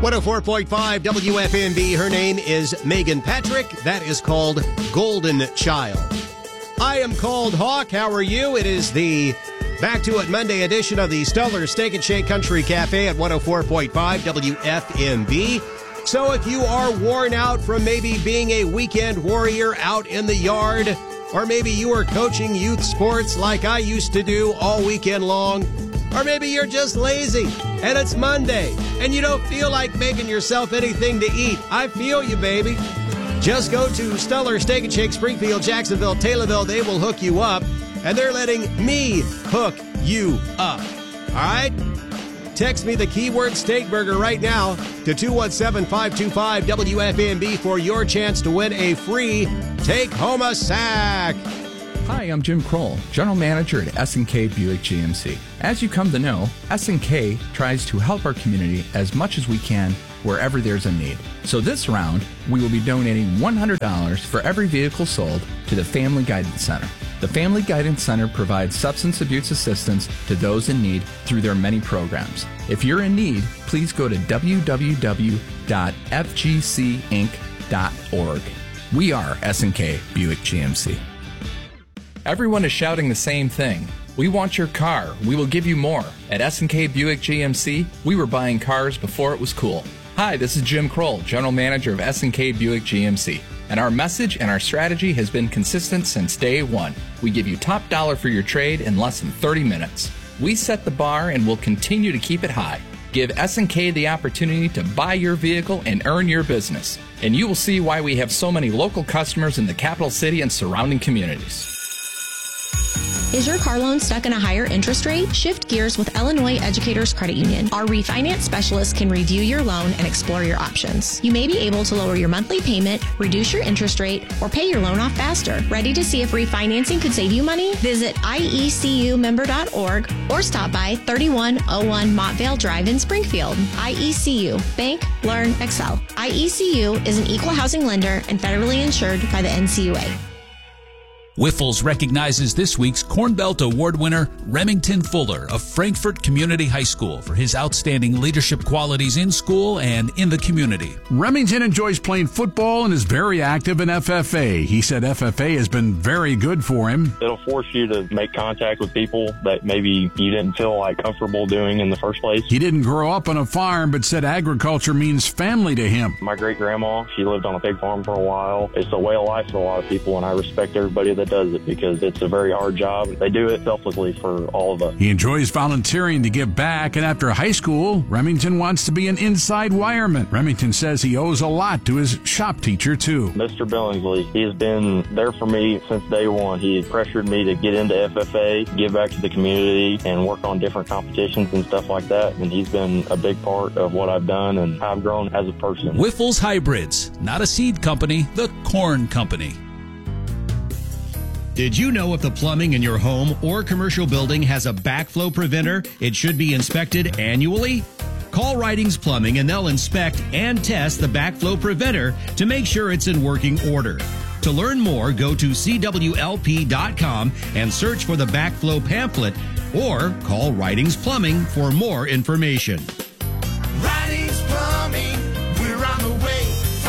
104.5 WFNB. Her name is Megan Patrick. That is called Golden Child. I am called Hawk. How are you? It is the Back to It Monday edition of the Stellar Steak and Shake Country Cafe at 104.5 WFNB. So if you are worn out from maybe being a weekend warrior out in the yard, or maybe you are coaching youth sports like I used to do all weekend long, or maybe you're just lazy and it's Monday and you don't feel like making yourself anything to eat, I feel you, baby. Just go to Stellar Steak and Shake, Springfield, Jacksonville, Taylorville. They will hook you up, and they're letting me hook you up. All right? Text me the keyword steak burger right now to 217-525-WFNB for your chance to win a free take-home sack. Hi, I'm Jim Kroll, General Manager at S&K Buick GMC. As you come to know, S&K tries to help our community as much as we can wherever there's a need. So this round, we will be donating $100 for every vehicle sold to the Family Guidance Center. The Family Guidance Center provides substance abuse assistance to those in need through their many programs. If you're in need, please go to www.fgcinc.org. We are S&K Buick GMC. Everyone is shouting the same thing. We want your car. We will give you more. At S&K Buick GMC, we were buying cars before it was cool. Hi, this is Jim Kroll, General Manager of S&K Buick GMC. And our message and our strategy has been consistent since day one. We give you top dollar for your trade in less than 30 minutes. We set the bar and will continue to keep it high. Give S&K the opportunity to buy your vehicle and earn your business. And you will see why we have so many local customers in the capital city and surrounding communities. Is your car loan stuck in a higher interest rate? Shift gears with Illinois Educators Credit Union. Our refinance specialists can review your loan and explore your options. You may be able to lower your monthly payment, reduce your interest rate, or pay your loan off faster. Ready to see if refinancing could save you money? Visit iecumember.org or stop by 3101 Montvale Drive in Springfield. IECU. Bank, learn, excel. IECU is an equal housing lender and federally insured by the NCUA. Whiffles recognizes this week's Corn Belt Award winner, Remington Fuller of Frankfort Community High School, for his outstanding leadership qualities in school and in the community. Remington enjoys playing football and is very active in FFA. He said FFA has been very good for him. It'll force you to make contact with people that maybe you didn't feel like comfortable doing in the first place. He didn't grow up on a farm, but said agriculture means family to him. My great-grandma, she lived on a pig farm for a while. It's a way of life for a lot of people, and I respect everybody that does it because it's a very hard job. They do it selflessly for all of us. He enjoys volunteering to give back, and after high school, Remington wants to be an inside wireman. Remington says he owes a lot to his shop teacher, too. Mr. Billingsley, he has been there for me since day one. He pressured me to get into FFA, give back to the community, and work on different competitions and stuff like that, and he's been a big part of what I've done and how I've grown as a person. Whiffles Hybrids, not a seed company, the corn company. Did you know if the plumbing in your home or commercial building has a backflow preventer, it should be inspected annually? Call Ridings Plumbing and they'll inspect and test the backflow preventer to make sure it's in working order. To learn more, go to CWLP.com and search for the backflow pamphlet or call Ridings Plumbing for more information. Ridings Plumbing, we're on the way.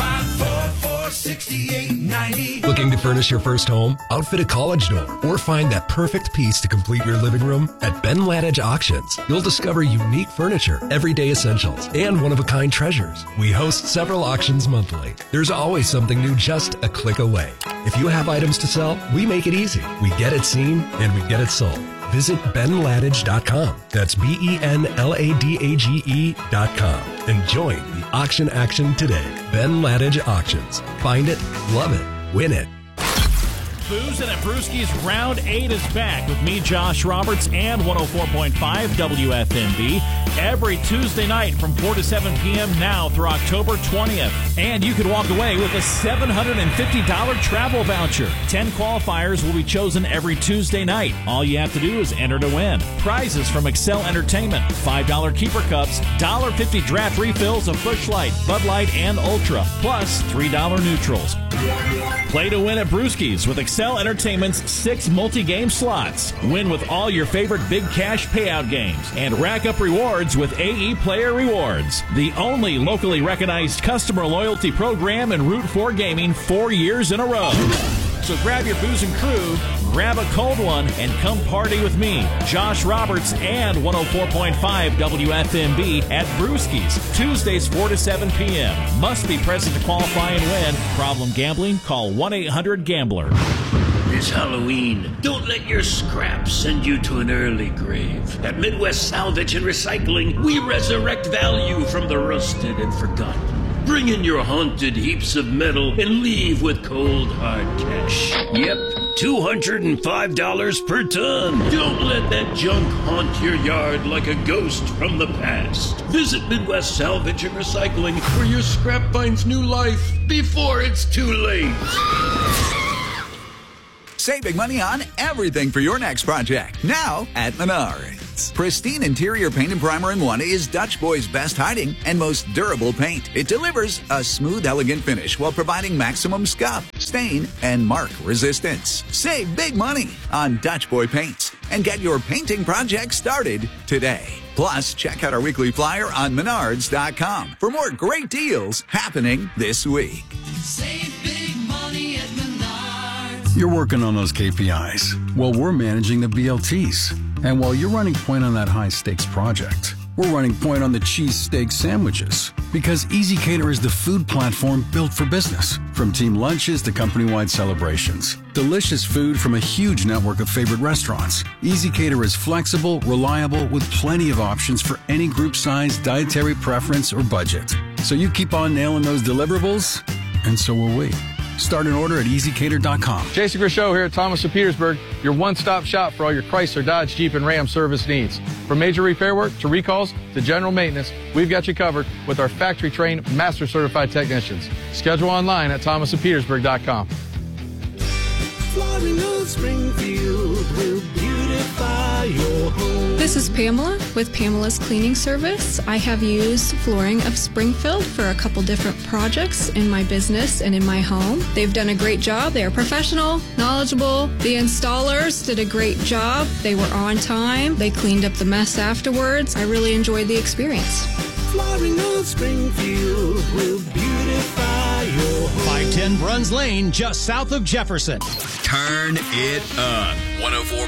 544-6890. Looking to furnish your first home, outfit a college dorm, or find that perfect piece to complete your living room? At Ben Ladage Auctions, you'll discover unique furniture, everyday essentials, and one-of-a-kind treasures. We host several auctions monthly. There's always something new just a click away. If you have items to sell, we make it easy. We get it seen, and we get it sold. Visit benladage.com. That's BenLadage.com. And join the auction action today. Ben Ladage Auctions. Find it, love it, win it. Boozin' at Brewski's Round 8 is back with me, Josh Roberts, and 104.5 WFNB every Tuesday night from 4 to 7 p.m. now through October 20th. And you could walk away with a $750 travel voucher. 10 qualifiers will be chosen every Tuesday night. All you have to do is enter to win. Prizes from Excel Entertainment, $5 keeper cups, $1.50 draft refills of Busch Light, Bud Light, and Ultra, plus $3 neutrals. Play to win at Brewski's with Excel Excel Entertainment's 6 multi-game slots. Win with all your favorite big cash payout games and rack up rewards with AE Player Rewards, the only locally recognized customer loyalty program in Route 4 Gaming 4 years in a row. So grab your booze and crew, grab a cold one, and come party with me, Josh Roberts, and 104.5 WFMB at Brewski's, Tuesdays 4 to 7 p.m. Must be present to qualify and win. Problem gambling? Call 1-800-GAMBLER. It's Halloween. Don't let your scraps send you to an early grave. At Midwest Salvage and Recycling, we resurrect value from the rusted and forgotten. Bring in your haunted heaps of metal and leave with cold, hard cash. Yep, $205 per ton. Don't let that junk haunt your yard like a ghost from the past. Visit Midwest Salvage and Recycling, where your scrap finds new life before it's too late. Save big money on everything for your next project. Now at Menards. Pristine interior paint and primer in one is Dutch Boy's best hiding and most durable paint. It delivers a smooth, elegant finish while providing maximum scuff, stain, and mark resistance. Save big money on Dutch Boy paints and get your painting project started today. Plus, check out our weekly flyer on Menards.com for more great deals happening this week. Save big money at Menards. You're working on those KPIs. Well, we're managing the BLTs. And while you're running point on that high-stakes project, we're running point on the cheesesteak sandwiches. Because Easy Cater is the food platform built for business. From team lunches to company-wide celebrations. Delicious food from a huge network of favorite restaurants. Easy Cater is flexible, reliable, with plenty of options for any group size, dietary preference, or budget. So you keep on nailing those deliverables, and so will we. Start an order at EasyCater.com. Jason Grishow here at Thomas of Petersburg, your one-stop shop for all your Chrysler, Dodge, Jeep, and Ram service needs. From major repair work to recalls to general maintenance, we've got you covered with our factory-trained, master-certified technicians. Schedule online at thomasofpetersburg.com. Florida Springfield will beautify your home. This is Pamela with Pamela's Cleaning Service. I have used Flooring of Springfield for a couple different projects in my business and in my home. They've done a great job. They are professional, knowledgeable. The installers did a great job. They were on time. They cleaned up the mess afterwards. I really enjoyed the experience. Florida Springfield will beautify your home. 510 Bruns Lane, just south of Jefferson. Turn it up. 104.